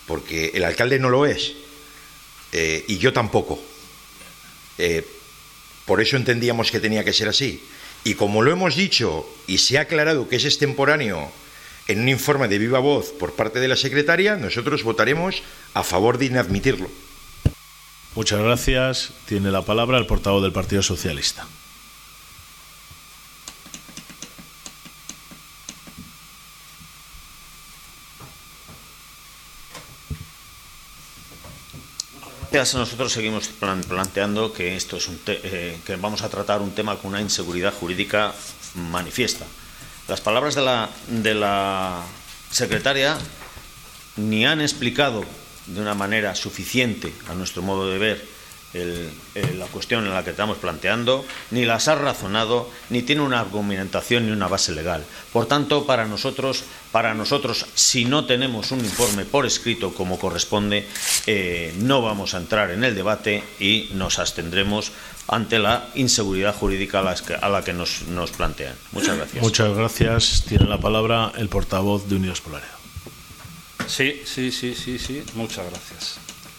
porque el alcalde no lo es, y yo tampoco. Por eso entendíamos que tenía que ser así. Y como lo hemos dicho y se ha aclarado que es extemporáneo en un informe de viva voz por parte de la secretaria, nosotros votaremos a favor de inadmitirlo. Muchas gracias. Tiene la palabra el portavoz del Partido Socialista. Nosotros seguimos planteando que esto es que vamos a tratar un tema con una inseguridad jurídica manifiesta. Las palabras de la secretaria ni han explicado de una manera suficiente, a nuestro modo de ver, la cuestión en la que estamos planteando, ni las ha razonado, ni tiene una argumentación ni una base legal. Por tanto, para nosotros, si no tenemos un informe por escrito como corresponde, no vamos a entrar en el debate y nos abstendremos ante la inseguridad jurídica a la que nos plantean. Muchas gracias. Muchas gracias. Tiene la palabra el portavoz de Unidos por Laredo. Sí. Muchas gracias.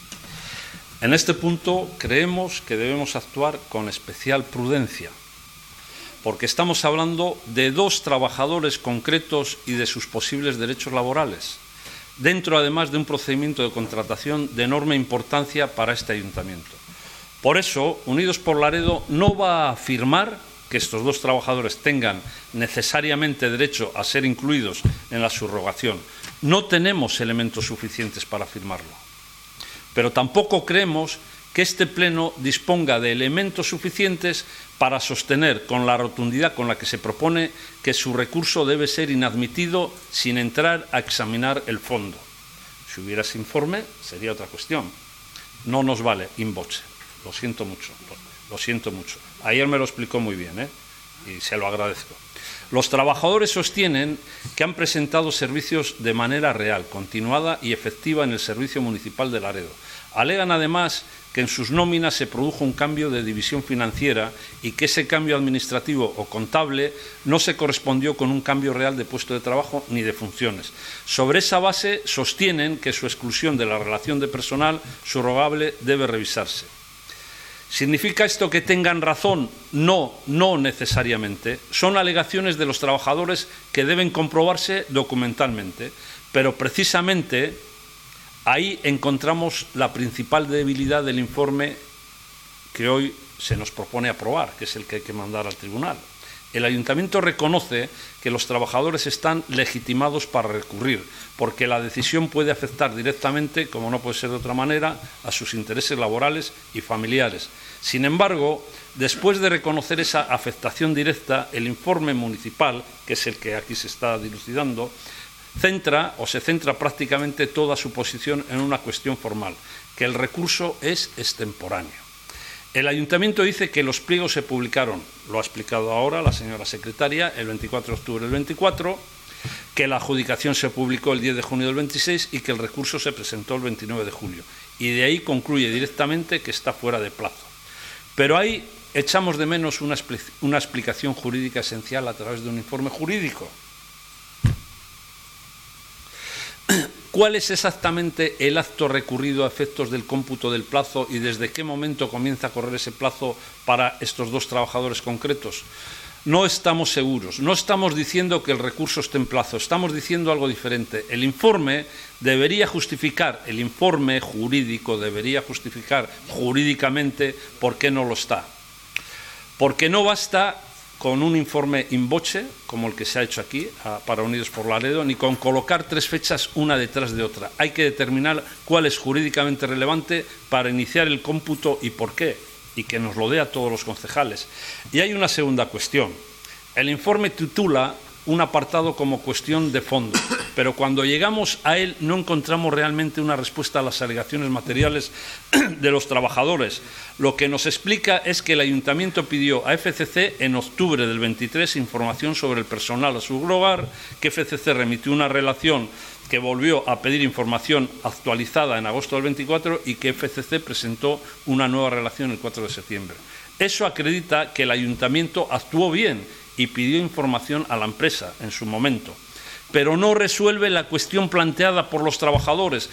En este punto creemos que debemos actuar con especial prudencia, porque estamos hablando de dos trabajadores concretos y de sus posibles derechos laborales, dentro además de un procedimiento de contratación de enorme importancia para este ayuntamiento. Por eso, Unidos por Laredo no va a afirmar que estos dos trabajadores tengan necesariamente derecho a ser incluidos en la subrogación. No tenemos elementos suficientes para afirmarlo. Pero tampoco creemos que este Pleno disponga de elementos suficientes para sostener con la rotundidad con la que se propone que su recurso debe ser inadmitido sin entrar a examinar el fondo. Si hubiera ese informe, sería otra cuestión. No nos vale in voce. Lo siento mucho. Ayer me lo explicó muy bien, y se lo agradezco. Los trabajadores sostienen que han presentado servicios de manera real, continuada y efectiva en el Servicio Municipal de Laredo. Alegan además que en sus nóminas se produjo un cambio de división financiera y que ese cambio administrativo o contable no se correspondió con un cambio real de puesto de trabajo ni de funciones. Sobre esa base sostienen que su exclusión de la relación de personal subrogable debe revisarse. ¿Significa esto que tengan razón? No necesariamente. Son alegaciones de los trabajadores que deben comprobarse documentalmente, pero precisamente ahí encontramos la principal debilidad del informe que hoy se nos propone aprobar, que es el que hay que mandar al tribunal. El Ayuntamiento reconoce que los trabajadores están legitimados para recurrir, porque la decisión puede afectar directamente, como no puede ser de otra manera, a sus intereses laborales y familiares. Sin embargo, después de reconocer esa afectación directa, el informe municipal, que es el que aquí se está dilucidando, se centra prácticamente toda su posición en una cuestión formal, que el recurso es extemporáneo. El Ayuntamiento dice que los pliegos se publicaron, lo ha explicado ahora la señora secretaria, el 24 de octubre del 24, que la adjudicación se publicó el 10 de junio del 26 y que el recurso se presentó el 29 de julio. Y de ahí concluye directamente que está fuera de plazo. Pero ahí echamos de menos una explicación jurídica esencial a través de un informe jurídico. ¿Cuál es exactamente el acto recurrido a efectos del cómputo del plazo y desde qué momento comienza a correr ese plazo para estos dos trabajadores concretos? No estamos seguros. No estamos diciendo que el recurso esté en plazo. Estamos diciendo algo diferente. El informe jurídico debería justificar jurídicamente por qué no lo está. Porque no basta con un informe in voce, como el que se ha hecho aquí para Unidos por Laredo, ni con colocar tres fechas una detrás de otra. Hay que determinar cuál es jurídicamente relevante para iniciar el cómputo y por qué, y que nos lo dé a todos los concejales. Y hay una segunda cuestión. El informe titula un apartado como cuestión de fondo, pero cuando llegamos a él no encontramos realmente una respuesta a las alegaciones materiales de los trabajadores. Lo que nos explica es que el Ayuntamiento pidió a FCC en octubre del 23 información sobre el personal a subrogar, que FCC remitió una relación que volvió a pedir información actualizada en agosto del 24 y que FCC presentó una nueva relación el 4 de septiembre. Eso acredita que el Ayuntamiento actuó bien y pidió información a la empresa en su momento, pero no resuelve la cuestión planteada por los trabajadores,